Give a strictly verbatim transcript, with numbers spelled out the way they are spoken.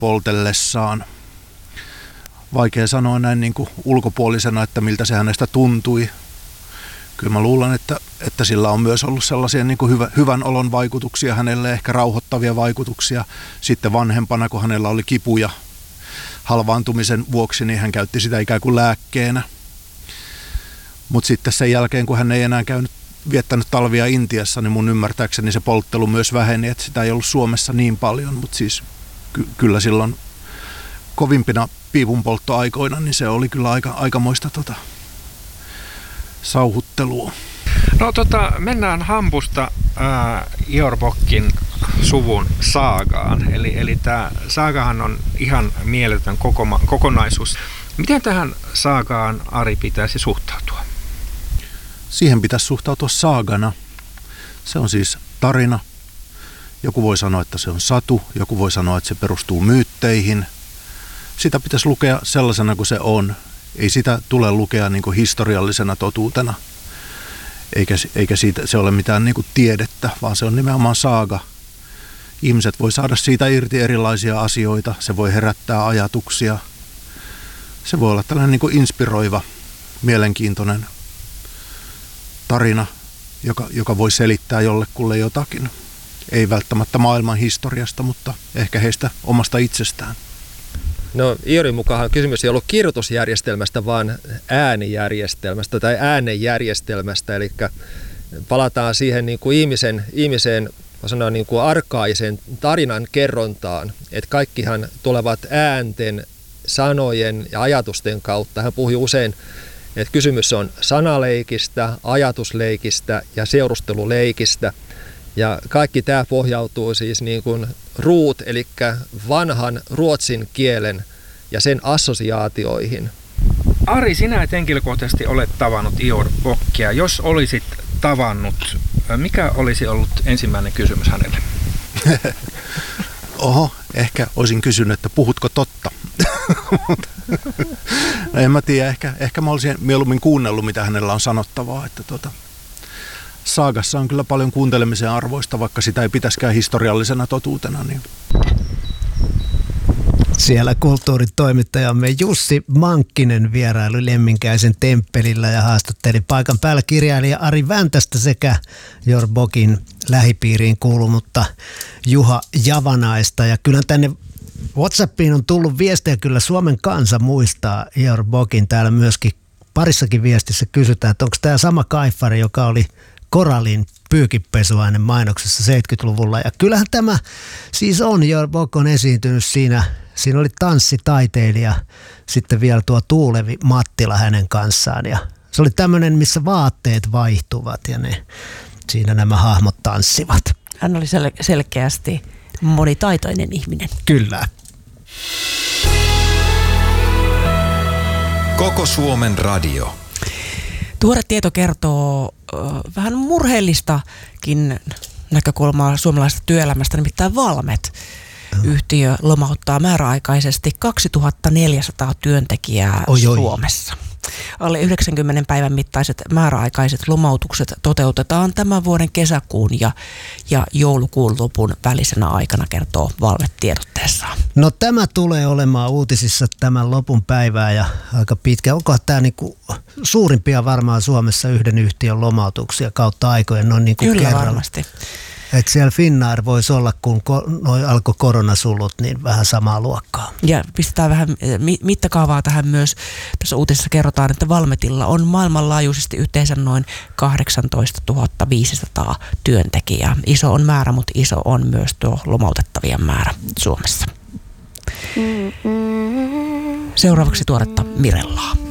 poltellessaan. Vaikea sanoa näin niin kuin ulkopuolisena, että miltä se hänestä tuntui. Kyllä mä luulen, että, että sillä on myös ollut sellaisia niin kuin hyvä, hyvän olon vaikutuksia hänelle, ehkä rauhoittavia vaikutuksia. Sitten vanhempana, kun hänellä oli kipuja halvaantumisen vuoksi, niin hän käytti sitä ikään kuin lääkkeenä. Mutta sitten sen jälkeen, kun hän ei enää käynyt, viettänyt talvia Intiassa, niin mun ymmärtääkseni se polttelu myös väheni, että sitä ei ollut Suomessa niin paljon. Mutta siis ky- kyllä silloin kovimpina piipunpolttoaikoina, niin se oli kyllä aika, aikamoista tota, sauhuttelua. No tota, mennään hampusta ää, Ior Bockin suvun saagaan. Eli, eli tämä saagahan on ihan mieletön kokoma, kokonaisuus. Miten tähän saagaan, Ari, pitäisi suhtautua? Siihen pitäisi suhtautua saagana. Se on siis tarina. Joku voi sanoa, että se on satu. Joku voi sanoa, että se perustuu myytteihin. Sitä pitäisi lukea sellaisena kuin se on. Ei sitä tule lukea niin kuin historiallisena totuutena. Eikä, eikä siitä, se ole mitään niin kuin tiedettä, vaan se on nimenomaan saaga. Ihmiset voi saada siitä irti erilaisia asioita. Se voi herättää ajatuksia. Se voi olla tällainen niin kuin inspiroiva, mielenkiintoinen tarina, joka, joka voi selittää jollekulle jotakin. Ei välttämättä maailman historiasta, mutta ehkä heistä omasta itsestään. No Iorin mukaan kysymys ei ollut kirjoitusjärjestelmästä, vaan äänijärjestelmästä tai äänenjärjestelmästä. Eli palataan siihen niin kuin ihmisen, ihmiseen sanoa, niin kuin arkaisen tarinan kerrontaan. Että kaikkihan tulevat äänten, sanojen ja ajatusten kautta. Hän puhui usein, että kysymys on sanaleikistä, ajatusleikistä ja seurusteluleikistä. Ja kaikki tämä pohjautuu siis niin kuin ruut, eli vanhan ruotsin kielen ja sen assosiaatioihin. Ari, sinä et henkilökohtaisesti olet tavannut Ior Bockia. Jos olisit tavannut, mikä olisi ollut ensimmäinen kysymys hänelle? Oho, ehkä olisin kysynyt, että puhutko totta? No en mä tiedä, ehkä, ehkä mä olisin mieluummin kuunnellut, mitä hänellä on sanottavaa. Että tota, saagassa on kyllä paljon kuuntelemisen arvoista, vaikka sitä ei pitäisikään historiallisena totuutena. Niin. Siellä kulttuuritoimittajamme Jussi Mankkinen vieraili Lemminkäisen temppelillä ja haastatteli paikan päällä kirjailija Ari Väntästä sekä Ior Bockin lähipiiriin kuulunutta Juha Javanaista. Ja kyllä tänne WhatsAppiin on tullut viestejä, kyllä Suomen kansa muistaa Ior Bockin. Täällä myöskin parissakin viestissä kysytään, että onko tämä sama kaifari, joka oli Koralin pyykinpesuainen mainoksessa seitsemänkymmentäluvulla. Ja kyllähän tämä siis on, Ior Bock on esiintynyt siinä. Siinä oli tanssitaiteilija, sitten vielä tuo Tuulevi Mattila hänen kanssaan. Ja se oli tämmöinen, missä vaatteet vaihtuvat ja ne, siinä nämä hahmot tanssivat. Hän oli sel- selkeästi monitaitoinen ihminen. Kyllä. Koko Suomen radio. Tuore tieto kertoo äh, vähän murheellistakin näkökulmaa suomalaisesta työelämästä, nimittäin Valmet. Yhtiö lomauttaa määräaikaisesti kaksituhattaneljäsataa työntekijää oi, oi. Suomessa. Alle yhdeksänkymmenen päivän mittaiset määräaikaiset lomautukset toteutetaan tämän vuoden kesäkuun ja, ja joulukuun lopun välisenä aikana, kertoo Valmet tiedotteessaan. No tämä tulee olemaan uutisissa tämän lopun päivää ja aika pitkä. Onko tämä niinku suurimpia varmaan Suomessa yhden yhtiön lomautuksia kautta aikojen noin niinku Kyllä kerralla? varmasti. Että siellä Finnair voisi olla, kun ko- noi alkoi koronasulut, niin vähän samaa luokkaa. Ja pistetään vähän mittakaavaa tähän myös. Tässä uutisessa kerrotaan, että Valmetilla on maailmanlaajuisesti yhteensä noin kahdeksantoistatuhatta viisisataa työntekijää. Iso on määrä, mutta iso on myös tuo lomautettavien määrä Suomessa. Seuraavaksi tuoretta Mirellaa.